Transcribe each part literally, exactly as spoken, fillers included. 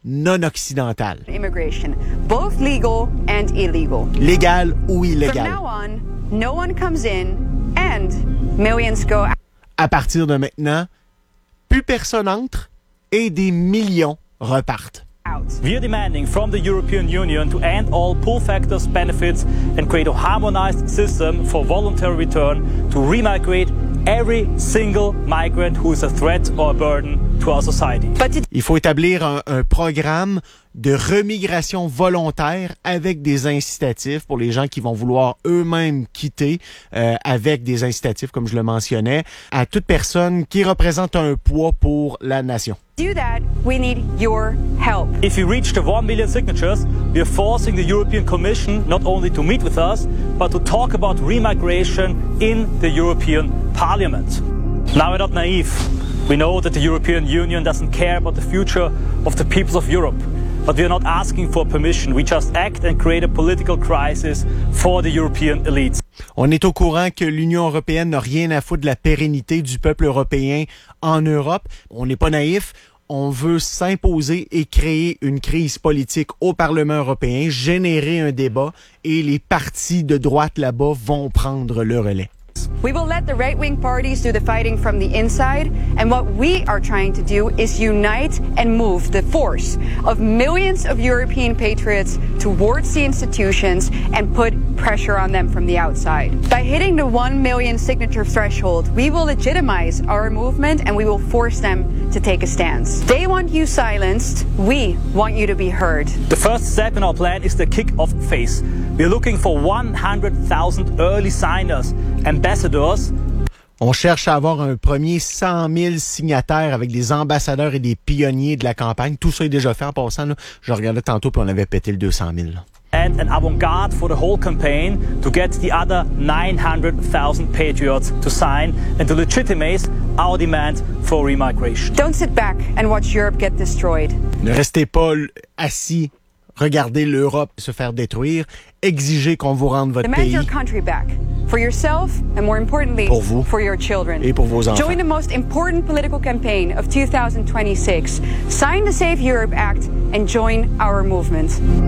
non occidentale. Immigration, both legal and illegal. Légal ou illégal. From now on, no one comes in and millions go out. À partir de maintenant, plus personne entre et des millions repartent. We are demanding from the European Union to end all pull factors benefits and create a harmonized system for voluntary return to remigrate every single migrant who is a threat or a burden to our society. Il faut établir un, un programme de remigration volontaire avec des incitatifs pour les gens qui vont vouloir eux-mêmes quitter, euh, avec des incitatifs, comme je le mentionnais, à toute personne qui représente un poids pour la nation. To do that, we need your help. If we reach the one million signatures, we are forcing the European Commission not only to meet with us, but to talk about remigration in the European Parliament. Now, we're not naive. We know that the European Union doesn't care about the future of the peoples of Europe. But we are not asking for permission. We just act and create a political crisis for the European elites. On est au courant que l'Union européenne n'a rien à foutre de la pérennité du peuple européen en Europe. On n'est pas naïf. On veut s'imposer et créer une crise politique au Parlement européen, générer un débat et les partis de droite là-bas vont prendre le relais. We will let the right-wing parties do the fighting from the inside, and what we are trying to do is unite and move the force of millions of European patriots towards the institutions and put pressure on them from the outside. By hitting the one million signature threshold, we will legitimize our movement and we will force them to take a stance. They want you silenced, we want you to be heard. The first step in our plan is the kick-off phase. We're looking for one hundred thousand early signers, ambassadors. On cherche à avoir un premier cent mille signataires avec des ambassadeurs et des pionniers de la campagne. Tout ça est déjà fait en passant. Là. Je regardais tantôt puis on avait pété le deux cent mille. Là. And an avant-garde for the whole campaign to get the other nine hundred thousand patriots to sign and to legitimize our demand for remigration. Don't sit back and watch Europe get destroyed. Ne restez pas assis. Regardez l'Europe se faire détruire. Exigez qu'on vous rende votre Demand pays. your country back. For yourself and more importantly, pour vous for your children. Et pour vos enfants. Join the most important political campaign of two thousand twenty-six. Sign the Save Europe Act and join our movement.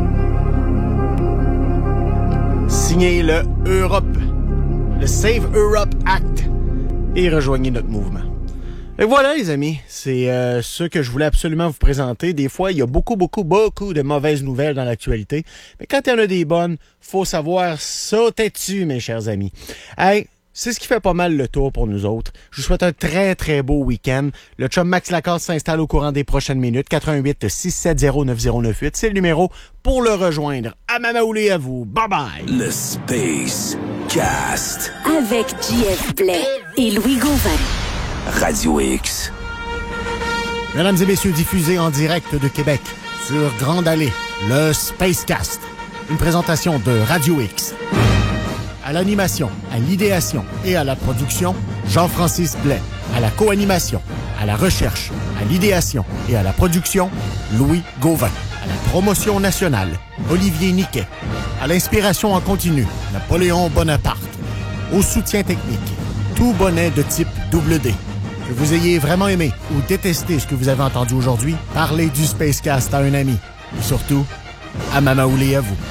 Signez le Europe, le Save Europe Act et rejoignez notre mouvement. Et voilà les amis, c'est euh, ce que je voulais absolument vous présenter. Des fois, il y a beaucoup, beaucoup, beaucoup de mauvaises nouvelles dans l'actualité. Mais quand il y en a des bonnes, faut savoir sauter dessus, mes chers amis. Hey, c'est ce qui fait pas mal le tour pour nous autres. Je vous souhaite un très, très beau week-end. Le chum Max Lacasse s'installe au courant des prochaines minutes. quatre un huit, six sept zéro, neuf zéro neuf huit, c'est le numéro pour le rejoindre. À Mamaoulé à vous. Bye bye! Le Space Cast. Avec J F Blais et Louis Gauvin. Radio X. Mesdames et messieurs, diffusé en direct de Québec sur Grande Allée, le Spacecast. Une présentation de Radio X. À l'animation, à l'idéation et à la production, Jean-Francis Blais. À la co-animation, à la recherche, à l'idéation et à la production, Louis Gauvin. À la promotion nationale, Olivier Niquet. À l'inspiration en continu, Napoléon Bonaparte. Au soutien technique, tout bonnet de type double D. Que vous ayez vraiment aimé ou détesté ce que vous avez entendu aujourd'hui, parlez du Spacecast à un ami. Et surtout, à Mamaoulé et à vous.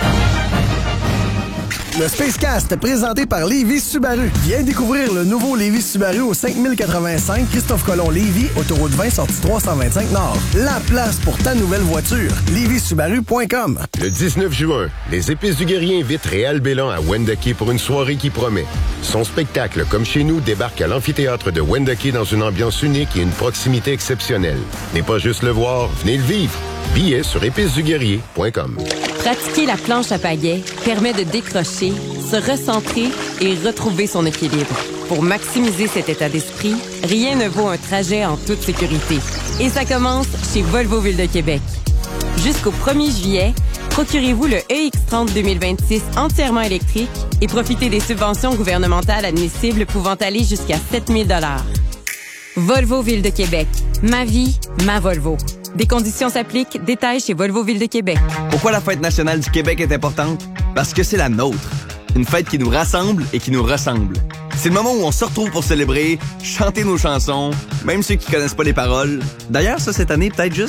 Le Spacecast, présenté par Lévis Subaru. Viens découvrir le nouveau Lévis Subaru au cinq mille quatre-vingt-cinq Christophe Colomb Lévis, autoroute vingt, sortie trois cent vingt-cinq Nord. La place pour ta nouvelle voiture. lévis subaru point com. Le dix-neuf juin, les Épices du Guerrier invitent Réal Bélan à Wendake pour une soirée qui promet. Son spectacle, comme chez nous, débarque à l'amphithéâtre de Wendake dans une ambiance unique et une proximité exceptionnelle. Mais pas juste le voir, venez le vivre. Billets sur épices du guerrier point com. Pratiquer la planche à pagaie permet de décrocher, se recentrer et retrouver son équilibre. Pour maximiser cet état d'esprit, rien ne vaut un trajet en toute sécurité. Et ça commence chez Volvo Ville de Québec. Jusqu'au premier juillet, procurez-vous le E X trente deux mille vingt-six entièrement électrique et profitez des subventions gouvernementales admissibles pouvant aller jusqu'à sept mille dollars. Volvo Ville de Québec. Ma vie, ma Volvo. Des conditions s'appliquent. Détails chez Volvo Ville de Québec. Pourquoi la fête nationale du Québec est importante? Parce que c'est la nôtre. Une fête qui nous rassemble et qui nous ressemble. C'est le moment où on se retrouve pour célébrer, chanter nos chansons, même ceux qui connaissent pas les paroles. D'ailleurs, ça, cette année, peut-être juste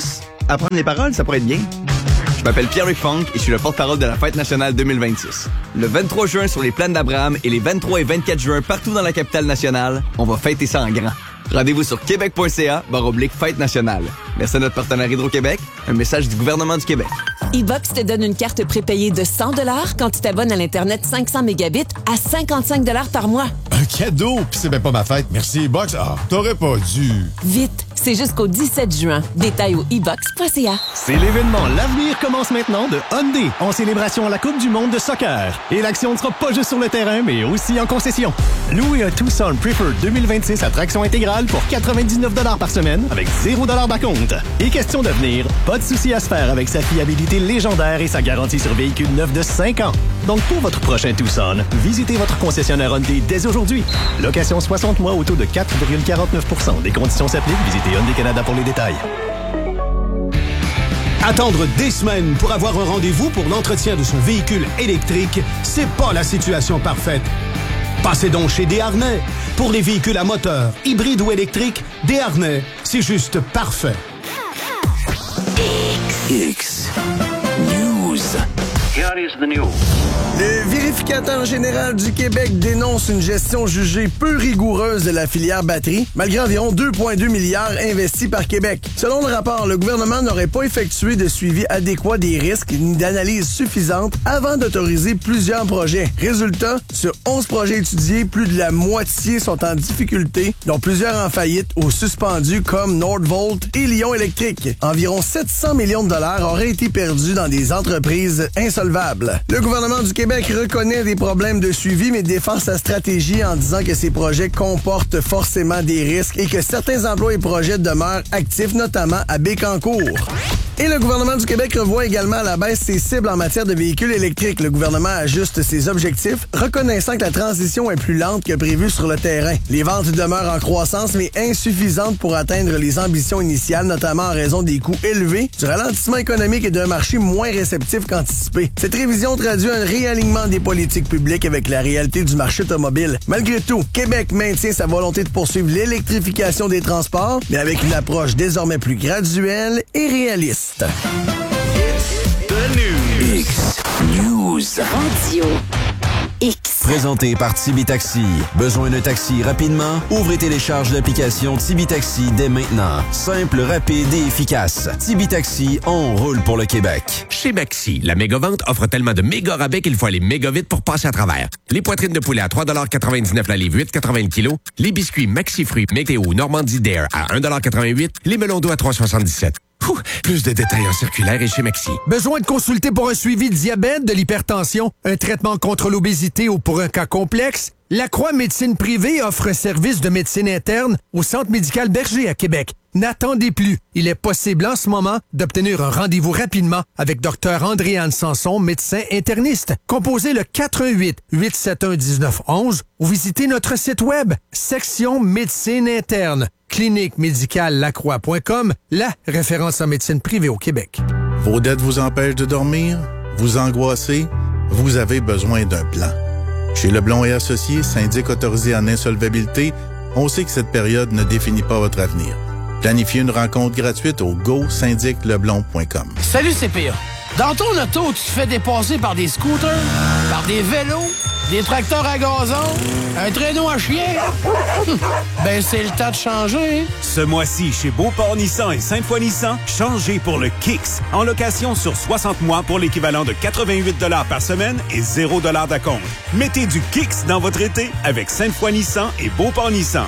apprendre les paroles, ça pourrait être bien. Je m'appelle Pierre-Luc Funk et je suis le porte-parole de la Fête nationale deux mille vingt-six. Le vingt-trois juin sur les plaines d'Abraham et les vingt-trois et vingt-quatre juin partout dans la capitale nationale, on va fêter ça en grand. Rendez-vous sur québec.ca barre oblique Fête nationale. Merci à notre partenaire Hydro-Québec, un message du gouvernement du Québec. E-Box te donne une carte prépayée de cent dollars quand tu t'abonnes à l'Internet cinq cents mégabits à cinquante-cinq dollars par mois. Un cadeau? Puis c'est même pas ma fête. Merci E-Box. Ah, t'aurais pas dû. Vite, c'est jusqu'au dix-sept juin. Détails au e box point c a. C'est l'événement L'avenir commence maintenant de Hyundai en célébration à la Coupe du monde de soccer. Et l'action ne sera pas juste sur le terrain, mais aussi en concession. Louez un Tucson Preferred deux mille vingt-six à traction intégrale pour quatre-vingt-dix-neuf dollars par semaine avec zéro dollar d'acompte. Et question d'avenir, pas de souci à se faire avec sa fiabilité légendaire et sa garantie sur véhicule neuf de cinq ans. Donc pour votre prochain Tucson, visitez votre concessionnaire Hyundai dès aujourd'hui. Location soixante mois au taux de quatre virgule quarante-neuf pour cent. Des conditions s'appliquent. Visitez Hyundai Canada pour les détails. Attendre des semaines pour avoir un rendez-vous pour l'entretien de son véhicule électrique, c'est pas la situation parfaite. Passez donc chez Desharnais. Pour les véhicules à moteur, hybride ou électrique, Desharnais, c'est juste parfait. X News. Here is the news. Le vérificateur général du Québec dénonce une gestion jugée peu rigoureuse de la filière batterie, malgré environ deux virgule deux milliards investis par Québec. Selon le rapport, le gouvernement n'aurait pas effectué de suivi adéquat des risques ni d'analyse suffisante avant d'autoriser plusieurs projets. Résultat, sur onze projets étudiés, plus de la moitié sont en difficulté, dont plusieurs en faillite ou suspendus comme Nordvolt et Lyon Électrique. Environ sept cents millions de dollars auraient été perdus dans des entreprises insolvables. Le gouvernement du Québec reconnaît des problèmes de suivi, mais défend sa stratégie en disant que ces projets comportent forcément des risques et que certains emplois et projets demeurent actifs, notamment à Bécancour. Et le gouvernement du Québec revoit également à la baisse ses cibles en matière de véhicules électriques. Le gouvernement ajuste ses objectifs, reconnaissant que la transition est plus lente que prévu sur le terrain. Les ventes demeurent en croissance, mais insuffisantes pour atteindre les ambitions initiales, notamment en raison des coûts élevés, du ralentissement économique et d'un marché moins réceptif qu'anticipé. Cette révision traduit un réalignement des politiques publiques avec la réalité du marché automobile. Malgré tout, Québec maintient sa volonté de poursuivre l'électrification des transports, mais avec une approche désormais plus graduelle et réaliste. X News. Radio X. Présenté par Tibi Taxi. Besoin d'un taxi rapidement? Ouvrez et télécharge l'application Tibi Taxi dès maintenant. Simple, rapide et efficace. Tibi Taxi, on roule pour le Québec. Chez Maxi, la méga-vente offre tellement de méga rabais qu'il faut aller méga vite pour passer à travers. Les poitrines de poulet à trois dollars quatre-vingt-dix-neuf la livre, huit quatre-vingts le kilo. Les biscuits Maxi Fruits Météo Normandie Dare à un dollar quatre-vingt-huit. Les melons d'eau à trois soixante-dix-sept. Ouh, plus de détails en circulaire et chez Maxi. Besoin de consulter pour un suivi de diabète, de l'hypertension, un traitement contre l'obésité ou pour un cas complexe? La Croix Médecine Privée offre un service de médecine interne au Centre médical Berger à Québec. N'attendez plus. Il est possible en ce moment d'obtenir un rendez-vous rapidement avec Dr Andréane Sanson, médecin interniste. Composez le quatre un huit, huit sept un, un neuf un un ou visitez notre site web, section médecine interne. clinique médicale lacroix point com, la référence en médecine privée au Québec. Vos dettes vous empêchent de dormir? Vous angoissez? Vous avez besoin d'un plan. Chez Leblond et Associés, syndic autorisé en insolvabilité, on sait que cette période ne définit pas votre avenir. Planifiez une rencontre gratuite au go syndic leblond point com. Salut C P A. Dans ton auto, tu te fais dépasser par des scooters, par des vélos, des tracteurs à gazon, un traîneau à chien. Ben, c'est le temps de changer. Ce mois-ci, chez Beauport Nissan et Sainte-Foy Nissan, changez pour le Kicks. En location sur soixante mois pour l'équivalent de quatre-vingt-huit dollars par semaine et zéro dollar d'acompte. Mettez du Kicks dans votre été avec Sainte-Foy Nissan et Beauport Nissan.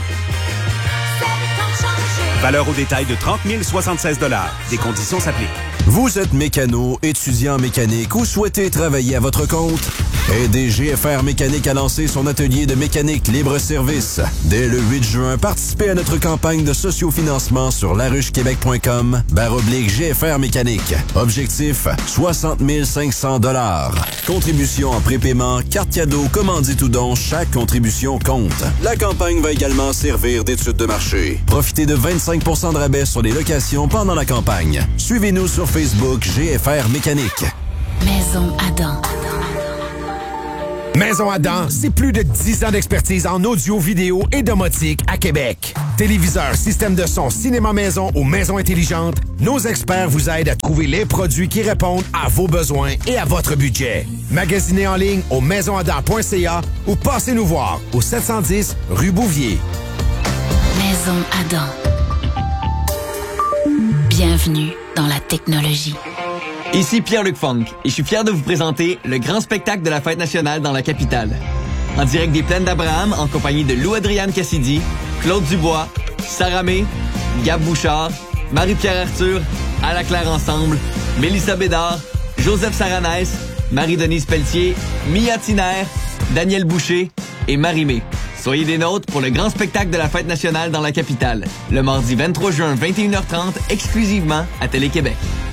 Valeur au détail de trente mille soixante-seize dollars. Des conditions s'appliquent. Vous êtes mécano, étudiant en mécanique ou souhaitez travailler à votre compte? Aidez G F R Mécanique à lancer son atelier de mécanique libre-service. Dès le huit juin, participez à notre campagne de sociofinancement sur laruchequebec point com barre oblique G F R Mécanique. Objectif, soixante mille cinq cents dollars. Contribution en prépaiement, carte cadeau, commandite ou don, chaque contribution compte. La campagne va également servir d'étude de marché. Profitez de vingt-cinq pour cent de rabais sur les locations pendant la campagne. Suivez-nous sur Facebook G F R Mécanique. Maison Adam. Maison Adam, c'est plus de dix ans d'expertise en audio, vidéo et domotique à Québec. Téléviseurs, système de son, cinéma maison ou maison intelligente, nos experts vous aident à trouver les produits qui répondent à vos besoins et à votre budget. Magasinez en ligne au maison adam point c a ou passez nous voir au sept cent dix rue Bouvier. Maison Adam. Bienvenue dans la technologie. Ici Pierre-Luc Funk et je suis fier de vous présenter le grand spectacle de la Fête nationale dans la capitale. En direct des Plaines d'Abraham, en compagnie de Lou-Adrienne Cassidy, Claude Dubois, Sarah May, Gab Bouchard, Marie-Pierre Arthur, À la Claire Ensemble, Mélissa Bédard, Joseph Saranès, Marie-Denise Pelletier, Mia Tiner, Daniel Boucher et Marie-Mé. Soyez des nôtres pour le grand spectacle de la Fête nationale dans la capitale, le mardi vingt-trois juin, vingt et une heures trente, exclusivement à Télé-Québec.